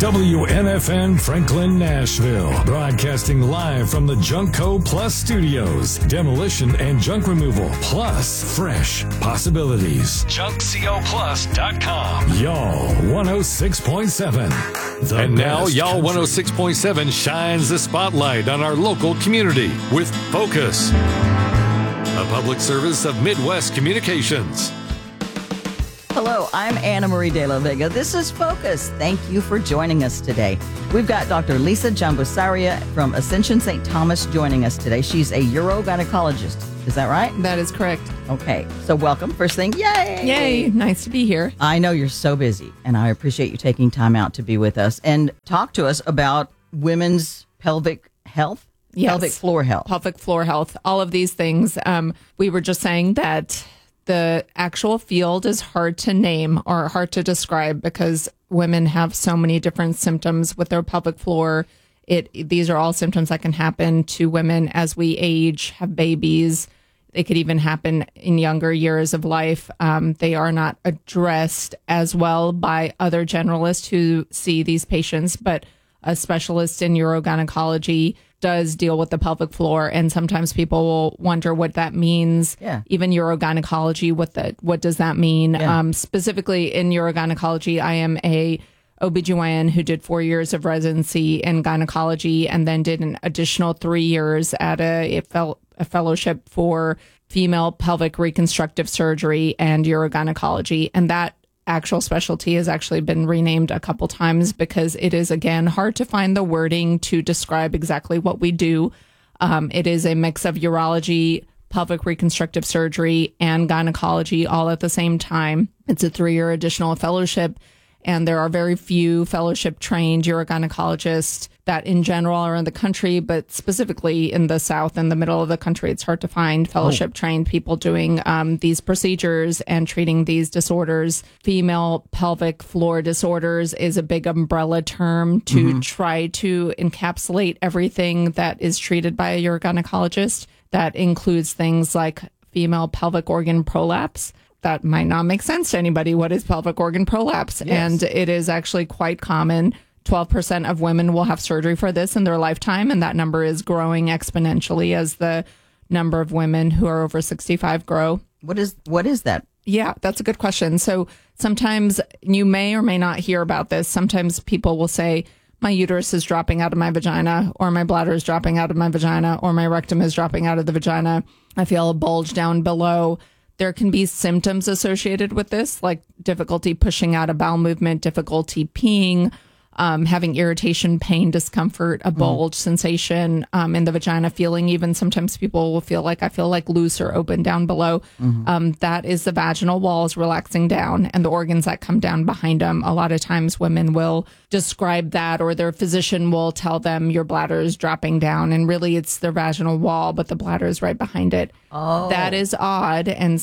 WNFN Franklin, Nashville. Broadcasting live from the Junkco Plus Studios. Demolition and junk removal, plus fresh possibilities. JunkCoPlus.com. Y'all 106.7. And now, Y'all 106.7 shines the spotlight on our local community with Focus, a public service of Midwest Communications. Hello, I'm Anna Marie de la Vega. This is Focus. Thank you for joining us today. We've got Dr. Lisa Jambusaria from Ascension St. Thomas joining us today. She's a urogynecologist. Is that right? That is correct. Okay, so welcome. First thing, yay! Yay, nice to be here. I know you're so busy, and I appreciate you taking time out to be with us and talk to us about women's pelvic health. Yes. Pelvic floor health. Pelvic floor health, all of these things. We were just saying that the actual field is hard to name or hard to describe because women have so many different symptoms with their pelvic floor. These are all symptoms that can happen to women as we age, have babies. They could even happen in younger years of life. They are not addressed as well by other generalists who see these patients, but a specialist in urogynecology does deal with the pelvic floor, and sometimes people will wonder what that means. Yeah. Even urogynecology, what does that mean? Yeah. Specifically in urogynecology, I am a OBGYN who did 4 years of residency in gynecology and then did an additional 3 years at a fellowship for female pelvic reconstructive surgery and urogynecology. And that actual specialty has actually been renamed a couple times because it is, again, hard to find the wording to describe exactly what we do. It is a mix of urology, pelvic reconstructive surgery, and gynecology all at the same time. It's a 3-year additional fellowship, and there are very few fellowship-trained urogynecologists that in general are in the country, but specifically in the South and the middle of the country, it's hard to find fellowship-trained people doing these procedures and treating these disorders. Female pelvic floor disorders is a big umbrella term to try to encapsulate everything that is treated by a urogynecologist. That includes things like female pelvic organ prolapse. That might not make sense to anybody. What is pelvic organ prolapse? Yes. And it is actually quite common. 12% of women will have surgery for this in their lifetime, and that number is growing exponentially as the number of women who are over 65 grow. What is that? Yeah, that's a good question. So sometimes you may or may not hear about this. Sometimes people will say, my uterus is dropping out of my vagina, or my bladder is dropping out of my vagina, or my rectum is dropping out of the vagina. I feel a bulge down below. There can be symptoms associated with this, like difficulty pushing out a bowel movement, difficulty peeing, having irritation, pain, discomfort, a bulge sensation in the vagina, feeling even sometimes people will feel like I feel like loose or open down below. That is the vaginal walls relaxing down and the organs that come down behind them. A lot of times women will describe that, or their physician will tell them your bladder is dropping down, and really it's their vaginal wall, but the bladder is right behind it. Oh. That is odd and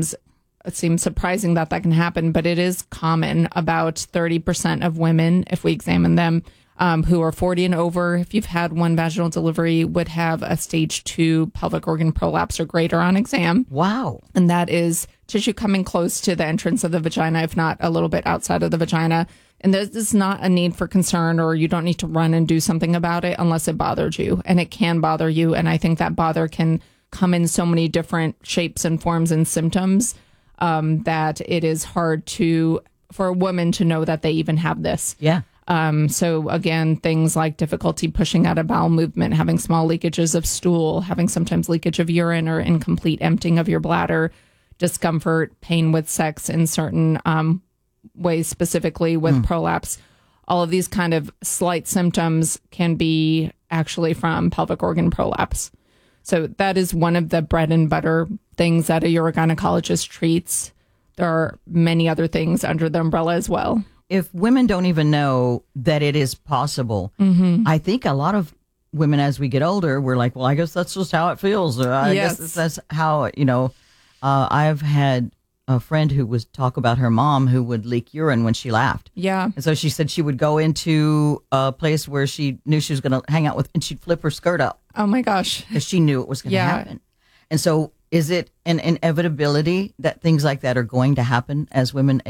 it seems surprising that can happen, but it is common. About 30% of women, if we examine them, who are 40 and over, if you've had one vaginal delivery, would have a stage 2 pelvic organ prolapse or greater on exam. Wow. And that is tissue coming close to the entrance of the vagina, if not a little bit outside of the vagina. And this is not a need for concern, or you don't need to run and do something about it unless it bothered you. And it can bother you. And I think that bother can come in so many different shapes and forms and symptoms that it is hard for a woman to know that they even have this. Yeah. So again, things like difficulty pushing out a bowel movement, having small leakages of stool, having sometimes leakage of urine or incomplete emptying of your bladder, discomfort, pain with sex in certain ways, specifically with prolapse. All of these kind of slight symptoms can be actually from pelvic organ prolapse. So that is one of the bread and butter things that a urogynecologist treats. There are many other things under the umbrella as well. If women don't even know that it is possible, I think a lot of women, as we get older, we're like, well, I guess that's just how it feels. I guess that's how, I've had a friend who would talk about her mom who would leak urine when she laughed. Yeah. And so she said she would go into a place where she knew she was going to hang out with, and she'd flip her skirt up. Oh, my gosh. Because she knew it was going to happen. And so is it an inevitability that things like that are going to happen as women age?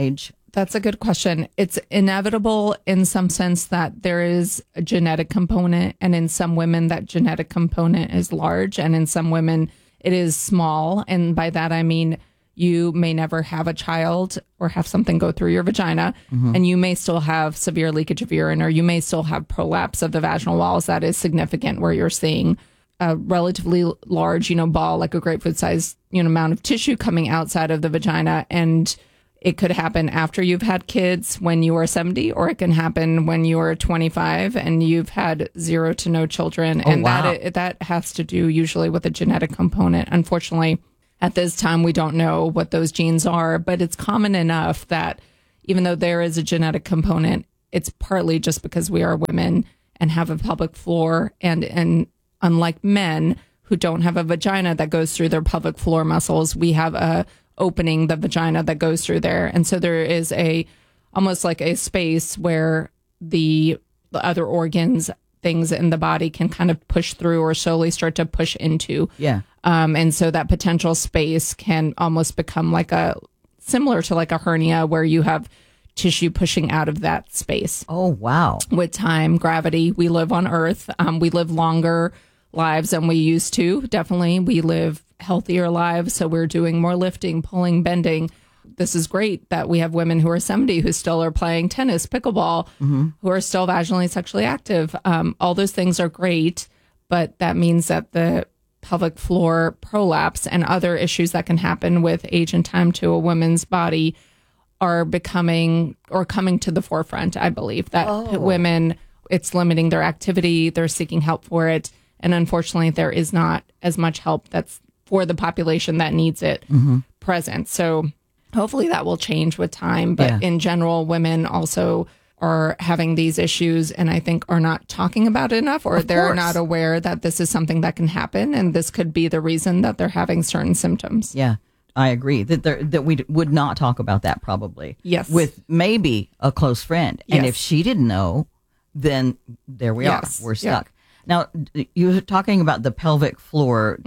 That's a good question. It's inevitable in some sense that there is a genetic component, and in some women that genetic component is large, and in some women it is small. And by that, I mean, you may never have a child or have something go through your vagina, and you may still have severe leakage of urine, or you may still have prolapse of the vaginal walls that is significant, where you're seeing a relatively large, ball, like a grapefruit size, amount of tissue coming outside of the vagina. And it could happen after you've had kids when you are 70, or it can happen when you are 25 and you've had 0 to no children. Oh, and wow. that has to do usually with a genetic component. Unfortunately, at this time, we don't know what those genes are, but it's common enough that even though there is a genetic component, it's partly just because we are women and have a pelvic floor, and unlike men who don't have a vagina that goes through their pelvic floor muscles, we have a opening the vagina that goes through there. And so there is almost like a space where the other organs, things in the body can kind of push through or slowly start to push into. Yeah. And so that potential space can almost become similar to like a hernia, where you have tissue pushing out of that space. Oh, wow. With time, gravity, we live on Earth. We live longer lives than we used to. Definitely. We live healthier lives. So we're doing more lifting, pulling, bending. This is great that we have women who are 70 who still are playing tennis, pickleball, who are still vaginally sexually active. All those things are great, but that means that the pelvic floor prolapse and other issues that can happen with age and time to a woman's body are becoming or coming to the forefront. I believe that women, it's limiting their activity. They're seeking help for it. And unfortunately, there is not as much help that's for the population that needs it present. So hopefully that will change with time. But in general, women also are having these issues, and I think are not talking about it enough, or they're not aware that this is something that can happen. And this could be the reason that they're having certain symptoms. Yeah, I agree that we would not talk about that probably. Yes. With maybe a close friend. And Yes. if she didn't know, then there we are. We're stuck. Now, you were talking about the pelvic floor.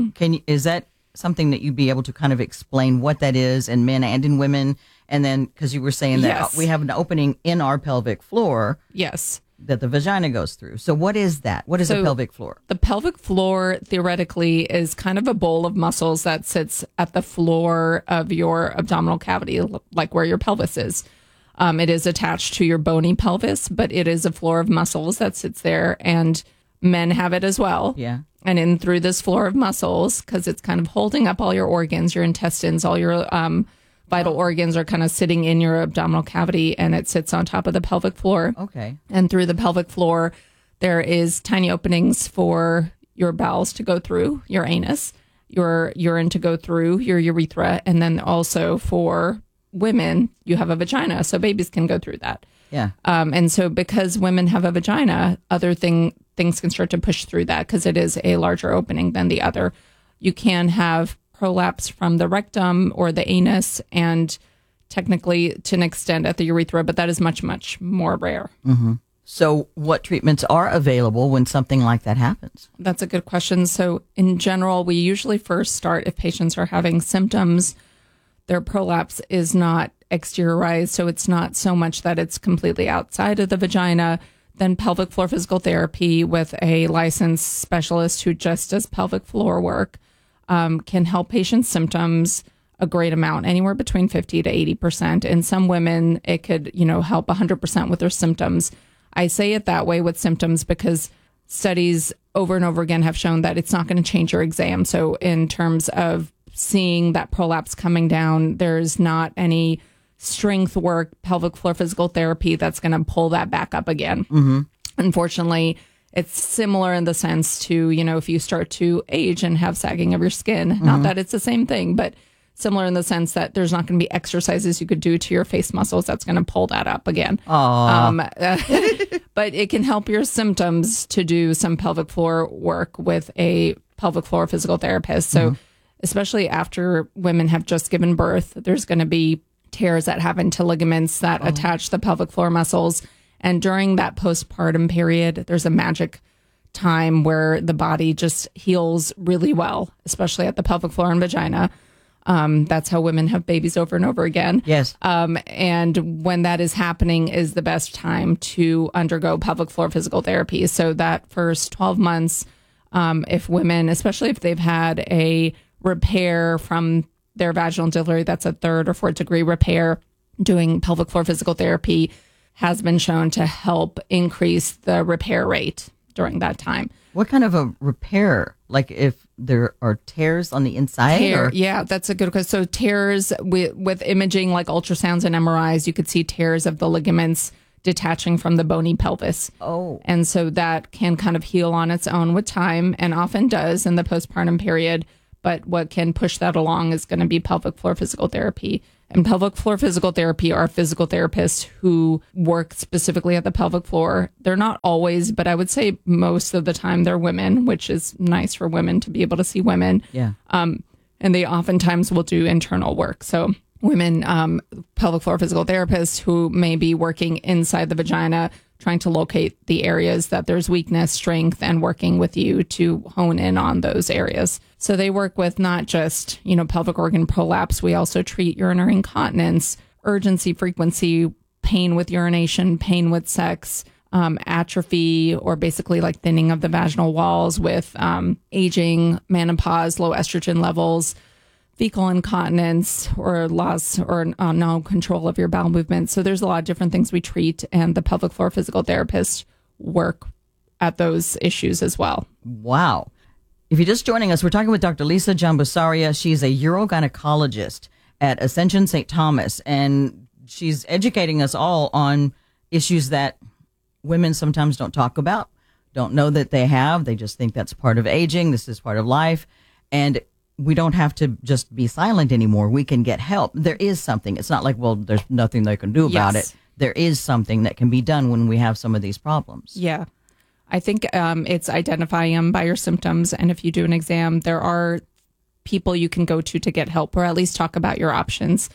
Is that something that you'd be able to kind of explain what that is in men and in women? And then, because you were saying that we have an opening in our pelvic floor. Yes. That the vagina goes through. So what is that? What is a pelvic floor? The pelvic floor theoretically is kind of a bowl of muscles that sits at the floor of your abdominal cavity, like where your pelvis is. It is attached to your bony pelvis, but it is a floor of muscles that sits there, and men have it as well. Yeah. And in through this floor of muscles, because it's kind of holding up all your organs, your intestines, all your vital organs are kind of sitting in your abdominal cavity, and it sits on top of the pelvic floor. Okay. And through the pelvic floor, there is tiny openings for your bowels to go through, your anus, your urine to go through, your urethra, and then also for women, you have a vagina, so babies can go through that. Yeah. And so because women have a vagina, other things can start to push through that because it is a larger opening than the other. You can have prolapse from the rectum or the anus, and technically to an extent at the urethra, but that is much, much more rare. Mm-hmm. So what treatments are available when something like that happens? That's a good question. So in general, we usually first start if patients are having symptoms. Their prolapse is not exteriorized, so it's not so much that it's completely outside of the vagina. Then pelvic floor physical therapy with a licensed specialist who just does pelvic floor work can help patients' symptoms a great amount, anywhere between 50 to 80%. In some women, it could, help 100% with their symptoms. I say it that way with symptoms because studies over and over again have shown that it's not going to change your exam. So in terms of seeing that prolapse coming down, there's not any strength work, pelvic floor physical therapy that's going to pull that back up again. Mm-hmm. Unfortunately, it's similar in the sense to, if you start to age and have sagging of your skin, mm-hmm. Not that it's the same thing, but similar in the sense that there's not going to be exercises you could do to your face muscles that's going to pull that up again. But it can help your symptoms to do some pelvic floor work with a pelvic floor physical therapist. So mm-hmm. especially after women have just given birth, there's going to be tears that happen to ligaments that attach the pelvic floor muscles. And during that postpartum period, there's a magic time where the body just heals really well, especially at the pelvic floor and vagina. That's how women have babies over and over again. Yes. And when that is happening is the best time to undergo pelvic floor physical therapy. So that first 12 months, if women, especially if they've had a repair from their vaginal delivery, that's a 3rd or 4th degree repair, doing pelvic floor physical therapy has been shown to help increase the repair rate during that time. What kind of a repair? Like if there are tears on the inside? Yeah, that's a good question. So tears with imaging like ultrasounds and MRIs, you could see tears of the ligaments detaching from the bony pelvis. Oh. And so that can kind of heal on its own with time, and often does in the postpartum period. But what can push that along is going to be pelvic floor physical therapy. And pelvic floor physical therapy are physical therapists who work specifically at the pelvic floor. They're not always, but I would say most of the time they're women, which is nice for women to be able to see women. Yeah. And they oftentimes will do internal work. So women, pelvic floor physical therapists who may be working inside the vagina, trying to locate the areas that there's weakness, strength, and working with you to hone in on those areas. So they work with not just, pelvic organ prolapse. We also treat urinary incontinence, urgency, frequency, pain with urination, pain with sex, atrophy, or basically like thinning of the vaginal walls with aging, menopause, low estrogen levels, fecal incontinence, or loss or no control of your bowel movement. So there's a lot of different things we treat, and the pelvic floor physical therapists work at those issues as well. Wow. If you're just joining us, we're talking with Dr. Lisa Jambusaria. She's a urogynecologist at Ascension St. Thomas, and she's educating us all on issues that women sometimes don't talk about, don't know that they have. They just think that's part of aging. This is part of life. And we don't have to just be silent anymore. We can get help. There is something. It's not like, well, there's nothing they can do about it. There is something that can be done when we have some of these problems. Yeah. I think it's identifying them by your symptoms. And if you do an exam, there are people you can go to get help, or at least talk about your options.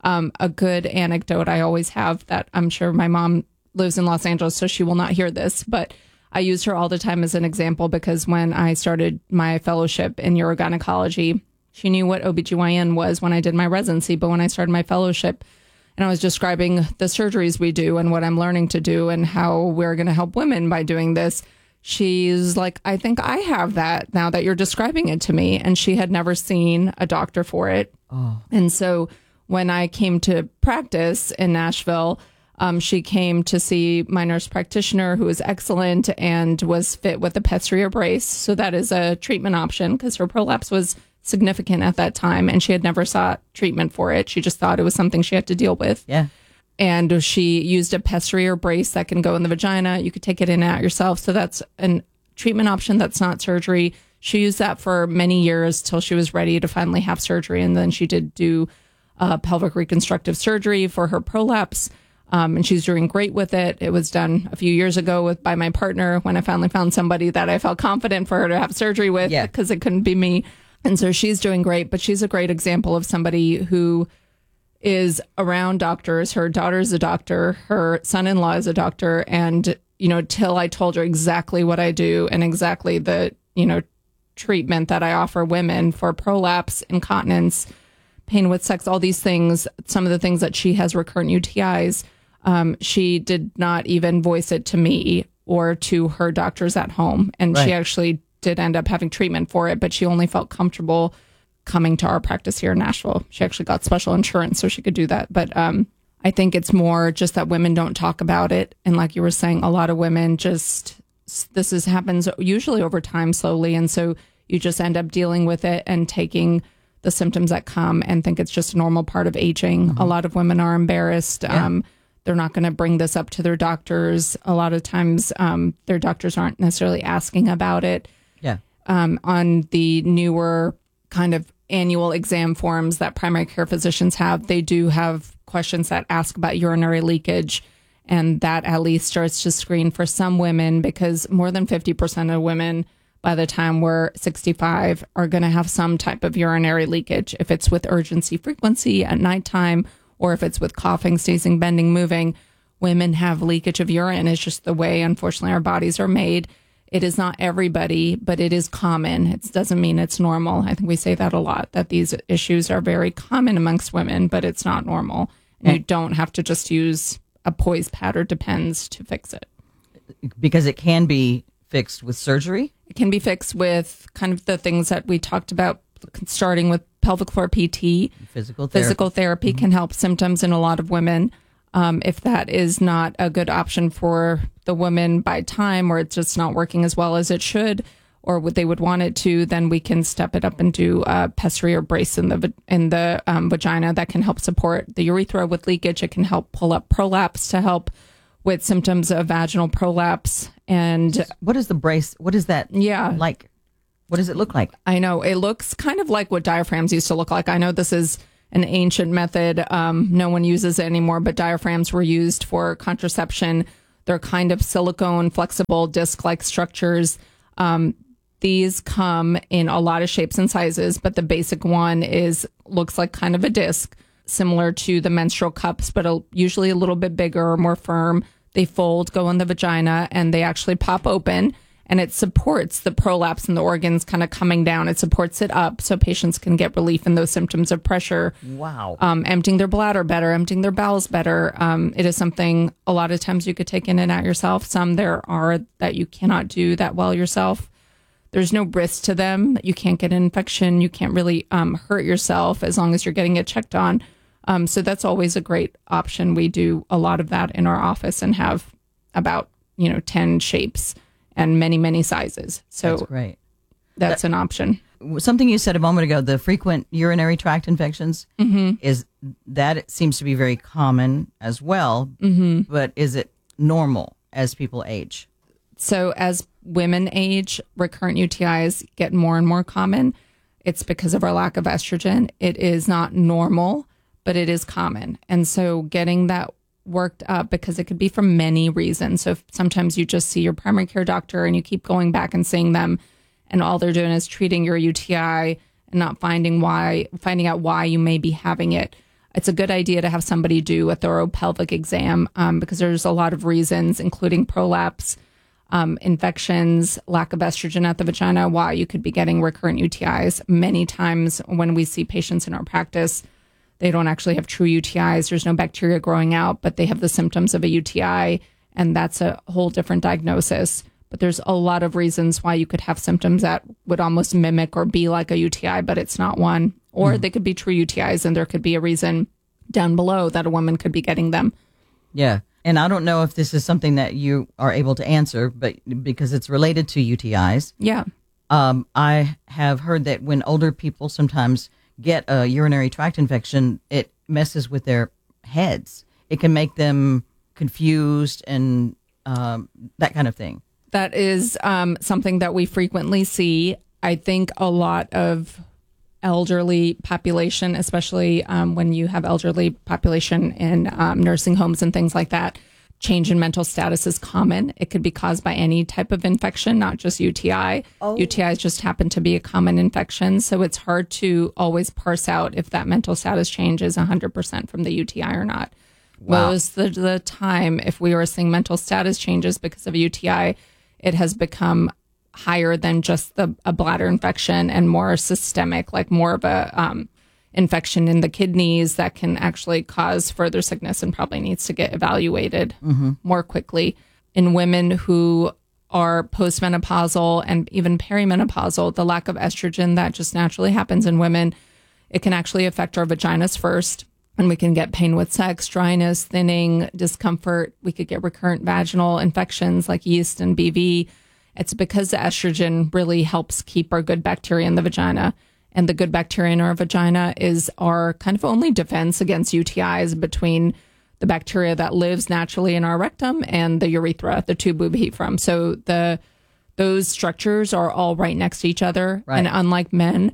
A good anecdote I always have, that I'm sure my mom lives in Los Angeles, so she will not hear this, but I use her all the time as an example, because when I started my fellowship in urogynecology, she knew what OBGYN was when I did my residency. But when I started my fellowship and I was describing the surgeries we do and what I'm learning to do and how we're going to help women by doing this, she's like, I think I have that now that you're describing it to me. And she had never seen a doctor for it. Oh. And so when I came to practice in Nashville, she came to see my nurse practitioner, who was excellent and was fit with a Pessary brace. So that is a treatment option, because her prolapse was significant at that time and she had never sought treatment for it. She just thought it was something she had to deal with. Yeah. And she used a Pessary brace that can go in the vagina. You could take it in and out yourself. So that's a treatment option that's not surgery. She used that for many years till she was ready to finally have surgery. And then she did do pelvic reconstructive surgery for her prolapse. And she's doing great with it. It was done a few years ago by my partner, when I finally found somebody that I felt confident for her to have surgery with, because it couldn't be me. And so she's doing great, but she's a great example of somebody who is around doctors. Her daughter is a doctor. Her son-in-law is a doctor. And, till I told her exactly what I do and exactly the, treatment that I offer women for prolapse, incontinence, pain with sex, all these things, some of the things that she has recurrent UTIs, she did not even voice it to me or to her doctors at home. And she actually did end up having treatment for it, but she only felt comfortable coming to our practice here in Nashville. She actually got special insurance so she could do that. But I think it's more just that women don't talk about it. And like you were saying, a lot of women happens usually over time slowly. And so you just end up dealing with it and taking the symptoms that come and think it's just a normal part of aging. Mm-hmm. A lot of women are embarrassed. Yeah. They're not going to bring this up to their doctors. A lot of times their doctors aren't necessarily asking about it. Yeah. On the newer kind of annual exam forms that primary care physicians have, they do have questions that ask about urinary leakage. And that at least starts to screen for some women, because more than 50% of women by the time we're 65 are going to have some type of urinary leakage. If it's with urgency, frequency at nighttime, or if it's with coughing, sneezing, bending, moving, women have leakage of urine. It's just the way, unfortunately, our bodies are made. It is not everybody, but it is common. It doesn't mean it's normal. I think we say that a lot, that these issues are very common amongst women, but it's not normal. And you don't have to just use a poise pad or Depends to fix it. Because it can be fixed with surgery? It can be fixed with kind of the things that we talked about, starting with pelvic floor PT. Physical therapy. Physical therapy can help symptoms in a lot of women. If that is not a good option for the woman by time, or it's just not working as well as it should, or what they would want it to, then we can step it up and do a pessary or brace in the vagina that can help support the urethra with leakage. It can help pull up prolapse to help with symptoms of vaginal prolapse. And what is the brace? What is that? Yeah. Like, what does it look like? I know it looks kind of like what diaphragms used to look like. I know this is an ancient method. No one uses it anymore, but diaphragms were used for contraception. They're kind of silicone, flexible, disc-like structures. These come in a lot of shapes and sizes, but the basic one looks like kind of a disc, similar to the menstrual cups, but usually a little bit bigger or more firm. They fold, go in the vagina, and they actually pop open. And it supports the prolapse and the organs kind of coming down. It supports it up so patients can get relief in those symptoms of pressure. Wow. Emptying their bladder better, emptying their bowels better. It is something a lot of times you could take in and out yourself. Some there are that you cannot do that well yourself. There's no risk to them. You can't get an infection. You can't really hurt yourself as long as you're getting it checked on. So that's always a great option. We do a lot of that in our office and have about 10 shapes and many, many sizes. So that's great. That's an option. Something you said a moment ago, the frequent urinary tract infections, is that it seems to be very common as well, but is it normal as people age? So as women age, recurrent UTIs get more and more common. It's because of our lack of estrogen. It is not normal, but it is common. And so getting that worked up, because it could be for many reasons. So sometimes you just see your primary care doctor and you keep going back and seeing them, and all they're doing is treating your UTI and not finding out why you may be having it. It's a good idea to have somebody do a thorough pelvic exam because there's a lot of reasons, including prolapse, infections, lack of estrogen at the vagina, why you could be getting recurrent UTIs. Many times when we see patients in our practice, they don't actually have true UTIs. There's no bacteria growing out, but they have the symptoms of a UTI, and that's a whole different diagnosis. But there's a lot of reasons why you could have symptoms that would almost mimic or be like a UTI, but it's not one. Or they could be true UTIs, and there could be a reason down below that a woman could be getting them. Yeah. And I don't know if this is something that you are able to answer, but because it's related to UTIs. Yeah. I have heard that when older people sometimes get a urinary tract infection, it messes with their heads. It can make them confused and that kind of thing. That is something that we frequently see. I think a lot of elderly population, especially when you have elderly population in nursing homes and things like that, change in mental status is common. It could be caused by any type of infection, not just UTI. UTIs just happen to be a common infection. So it's hard to always parse out if that mental status change is 100% from the UTI or not. Wow. Most of the time, if we were seeing mental status changes because of a UTI, it has become higher than just a bladder infection and more systemic, like more of a infection in the kidneys that can actually cause further sickness and probably needs to get evaluated more quickly. In women who are postmenopausal and even perimenopausal, the lack of estrogen that just naturally happens in women, it can actually affect our vaginas first. And we can get pain with sex, dryness, thinning, discomfort. We could get recurrent vaginal infections like yeast and BV. It's because the estrogen really helps keep our good bacteria in the vagina. And the good bacteria in our vagina is our kind of only defense against UTIs between the bacteria that lives naturally in our rectum and the urethra, the tube we eat from. So those structures are all right next to each other. Right. And unlike men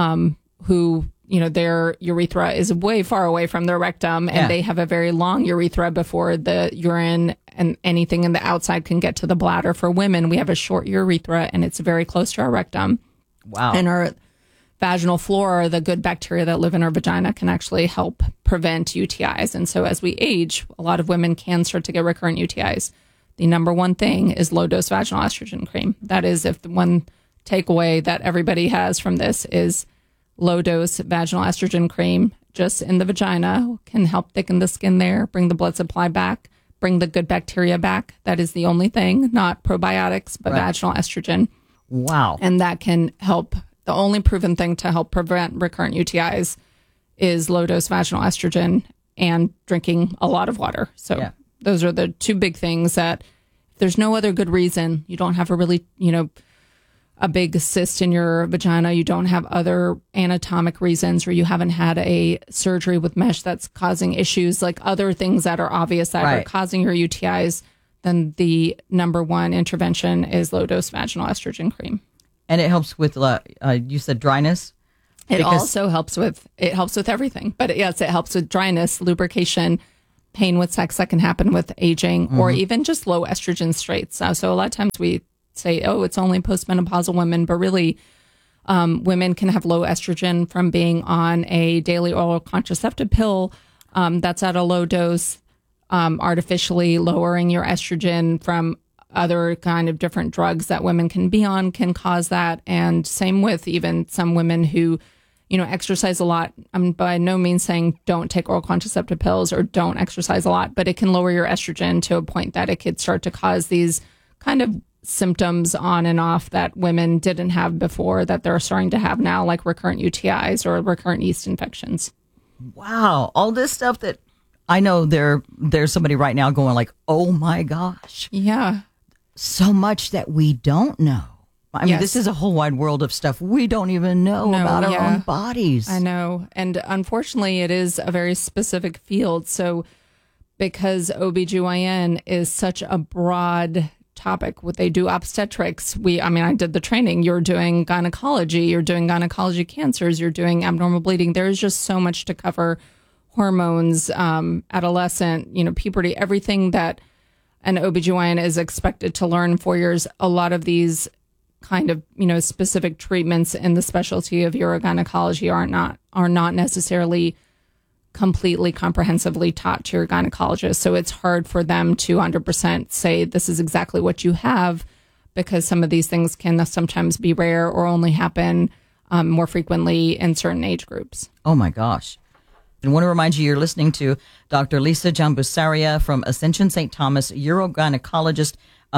who, their urethra is way far away from their rectum and they have a very long urethra before the urine and anything in the outside can get to the bladder. For women, we have a short urethra and it's very close to our rectum. Wow. And our vaginal flora, the good bacteria that live in our vagina, can actually help prevent UTIs. And so as we age, a lot of women can start to get recurrent UTIs. the number one thing is low-dose vaginal estrogen cream. That is, if the one takeaway that everybody has from this is low-dose vaginal estrogen cream just in the vagina can help thicken the skin there, bring the blood supply back, bring the good bacteria back. That is the only thing, not probiotics, but vaginal estrogen. Wow. And that can help. The only proven thing to help prevent recurrent UTIs is low-dose vaginal estrogen and drinking a lot of water. So those are the two big things that if there's no other good reason, you don't have a really, a big cyst in your vagina, you don't have other anatomic reasons, or you haven't had a surgery with mesh that's causing issues, like other things that are obvious that are causing your UTIs, then the number one intervention is low-dose vaginal estrogen cream. And it helps with, you said dryness? It also helps with everything. But yes, it helps with dryness, lubrication, pain with sex that can happen with aging, or even just low estrogen traits. So a lot of times we say, oh, it's only postmenopausal women, but really women can have low estrogen from being on a daily oral contraceptive pill that's at a low dose, artificially lowering your estrogen from other kind of different drugs that women can be on can cause that. And same with even some women who, exercise a lot. I'm by no means saying don't take oral contraceptive pills or don't exercise a lot, but it can lower your estrogen to a point that it could start to cause these kind of symptoms on and off that women didn't have before that they're starting to have now, like recurrent UTIs or recurrent yeast infections. Wow. All this stuff that I know there's somebody right now going like, oh my gosh. Yeah. So much that we don't know. I mean, this is a whole wide world of stuff we don't even know about our own bodies. I know. And unfortunately, it is a very specific field. So because OBGYN is such a broad topic, what they do obstetrics, I did the training. You're doing gynecology, you're doing gynecology cancers, you're doing abnormal bleeding. There's just so much to cover. Hormones, adolescent, puberty, everything that an OBGYN is expected to learn in 4 years. A lot of these kind of, specific treatments in the specialty of urogynecology are not necessarily completely comprehensively taught to your gynecologist. So it's hard for them to 100% say this is exactly what you have, because some of these things can sometimes be rare or only happen more frequently in certain age groups. Oh my gosh. I want to remind you, you're listening to Dr. Lisa Jambusaria from Ascension St. Thomas, urogynecologist.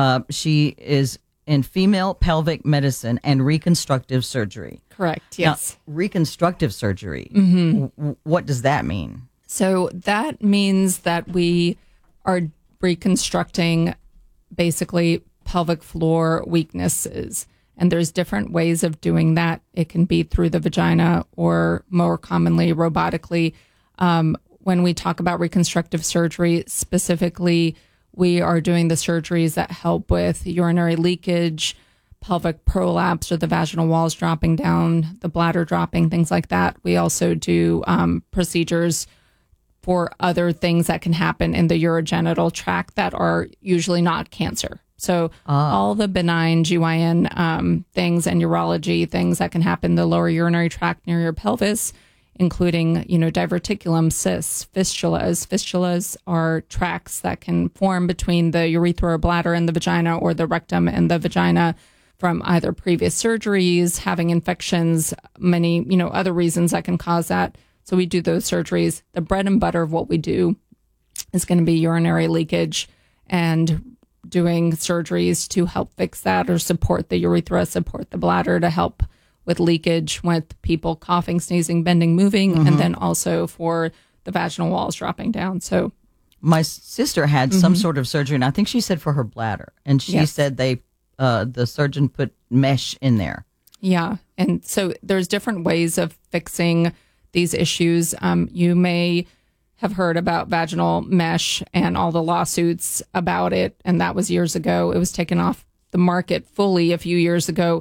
She is in female pelvic medicine and reconstructive surgery. Correct, yes. Now, reconstructive surgery, what does that mean? So that means that we are reconstructing basically pelvic floor weaknesses. And there's different ways of doing that. It can be through the vagina or more commonly robotically. When we talk about reconstructive surgery, specifically, we are doing the surgeries that help with urinary leakage, pelvic prolapse or the vaginal walls dropping down, the bladder dropping, things like that. We also do procedures for other things that can happen in the urogenital tract that are usually not cancer. So all the benign GYN things and urology things that can happen in the lower urinary tract near your pelvis, including, diverticulum, cysts, fistulas. Fistulas are tracts that can form between the urethra or bladder and the vagina, or the rectum and the vagina, from either previous surgeries, having infections, many, other reasons that can cause that. So we do those surgeries. The bread and butter of what we do is going to be urinary leakage and doing surgeries to help fix that or support the urethra, support the bladder to help with leakage, with people coughing, sneezing, bending, moving, and then also for the vaginal walls dropping down. So my sister had some sort of surgery, and I think she said for her bladder, and she said the surgeon put mesh in there. Yeah, and so there's different ways of fixing these issues. You may have heard about vaginal mesh and all the lawsuits about it, and that was years ago. It was taken off the market fully a few years ago.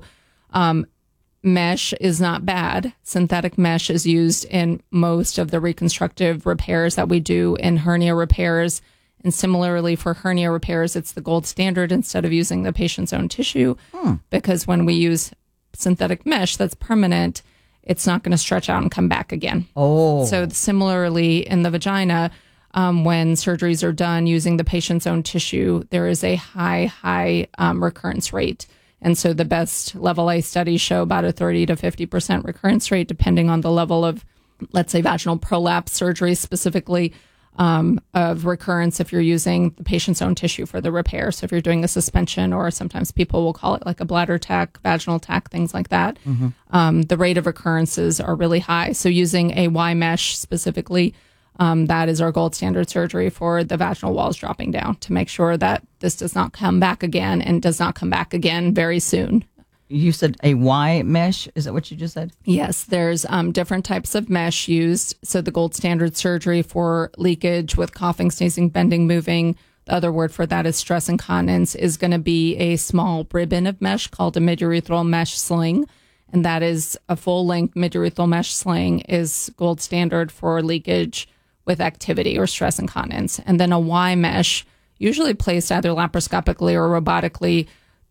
Mesh is not bad. Synthetic mesh is used in most of the reconstructive repairs that we do in hernia repairs. And similarly for hernia repairs, it's the gold standard instead of using the patient's own tissue. Because when we use synthetic mesh that's permanent, it's not going to stretch out and come back again. Oh. So similarly in the vagina, when surgeries are done using the patient's own tissue, there is a high recurrence rate. And so the best level A studies show about a 30 to 50% recurrence rate, depending on the level of, let's say, vaginal prolapse surgery specifically, of recurrence if you're using the patient's own tissue for the repair. So if you're doing a suspension, or sometimes people will call it like a bladder tack, vaginal tack, things like that, the rate of recurrences are really high. So using a Y mesh specifically, that is our gold standard surgery for the vaginal walls dropping down to make sure that this does not come back again and does not come back again very soon. You said a Y mesh. Is that what you just said? Yes, there's different types of mesh used. So the gold standard surgery for leakage with coughing, sneezing, bending, moving. The other word for that is stress incontinence is going to be a small ribbon of mesh called a midurethral mesh sling. And that is a full-length midurethral mesh sling is gold standard for leakage with activity or stress incontinence. And then a Y mesh, usually placed either laparoscopically or robotically,